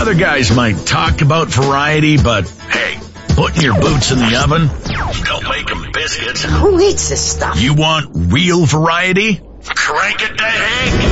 Other guys might talk about variety, but hey, putting your boots in the oven, don't make them biscuits. Who eats this stuff? You want real variety? Crank it to Hank.